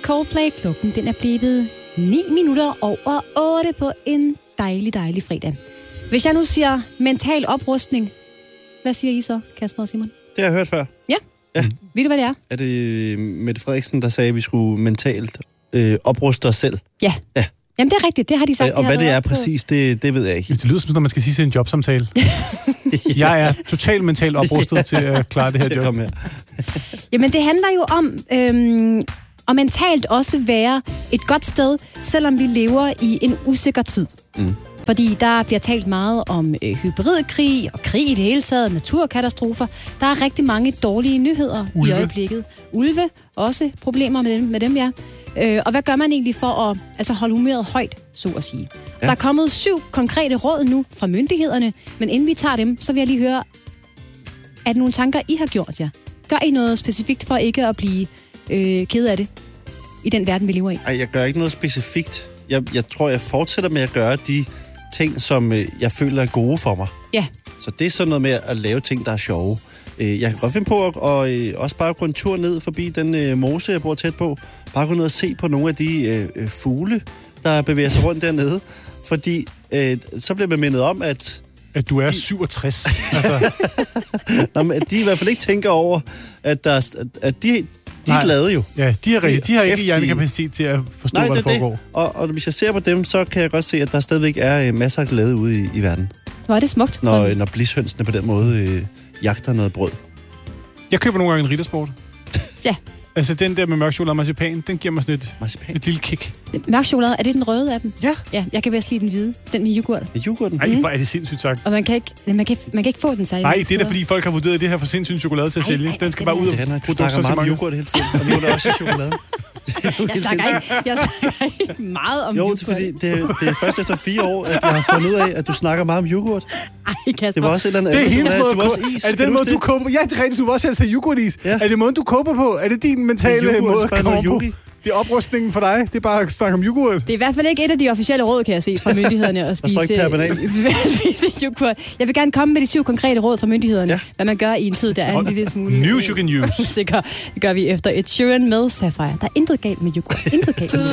Coldplay. Klokken den er blevet 9 minutter over 8 på en dejlig fredag. Hvis jeg nu siger mental oprustning, hvad siger I så, Kasper og Simon? Det har jeg hørt før. Ja? Ved du, hvad det er? Er det Mette Frederiksen, der sagde, at vi skulle mentalt opruste os selv? Ja. Jamen, det er rigtigt. Det har de sagt. Og hvad det er præcis, det ved jeg ikke. Det lyder som, når man skal sige til en jobsamtale. Jeg er totalt mentalt oprustet til at klare det her job. Jamen, det handler jo om at mentalt også være et godt sted, selvom vi lever i en usikker tid. Fordi der bliver talt meget om hybridkrig og krig i det hele taget, naturkatastrofer. Der er rigtig mange dårlige nyheder i øjeblikket. Ulve, også problemer med dem, ja. Og hvad gør man egentlig for at holde humøret højt, så at sige? Ja. Der er kommet 7 konkrete råd nu fra myndighederne, men inden vi tager dem, så vil jeg lige høre, er det nogle tanker, I har gjort jer? Gør I noget specifikt for ikke at blive ked af det i den verden, vi lever i? Ej, jeg gør ikke noget specifikt. Jeg tror, jeg fortsætter med at gøre de ting, som jeg føler er gode for mig. Ja. Så det er sådan noget med at lave ting, der er sjove. Jeg kan godt finde på at også bare gå en tur ned forbi den mose, jeg bor tæt på. Bare gå ned og se på nogle af de fugle, der bevæger sig rundt dernede. Fordi så bliver man mindet om, at du er 67. Altså. Nå, men at de i hvert fald ikke tænker over, at de er glade jo. Ja, de har ikke hjernekapacitet til at forstå, hvad der foregår. Det. Og hvis jeg ser på dem, så kan jeg godt se, at der stadigvæk er masser af glæde ude i verden. Hvor er det smukt. Når blishønsene på den måde jagter noget brød. Jeg køber nogle gange en Rittersport. Ja. Altså den der med mørk chokolade og marcipan, den giver mig sådan et lille kick. Mørk chokolade, er det den røde af dem? Ja. Ja, jeg kan bedst lide den hvide. Den med yoghurt. Yoghurten? Ej, hvor er det sindssygt sagt. Og man kan ikke få den særlig. Nej, det er da fordi folk har vurderet det her for sindssygt chokolade til at sælge. Den skal bare ud af produktsortimentet. Du snakker meget om yoghurt hele tiden, og nu er der også chokolade. Jeg snakker ikke meget om yoghurt. Jo, fordi det er først efter 4 år, at jeg har fundet ud af, at du snakker meget om yoghurt. Ej, Kasper. Det var også et eller andet. Det er hendes måde is. Er det den måde, du koger på? Ja, det er rigtigt. Du var også altså yoghurtis. Ja. Er det måden, du koger på? Er det din mentale måde at komme på? Det er oprustningen for dig. Det er bare at snakke om yoghurt. Det er i hvert fald ikke et af de officielle råd, kan jeg se, fra myndighederne at spise yoghurt. Jeg vil gerne komme med de 7 konkrete råd fra myndighederne, hvad man gør i en tid, der er en lille smule news you can use. Det gør vi efter Ed Sheeran med Sapphire. Der er intet galt med yoghurt. Intet galt med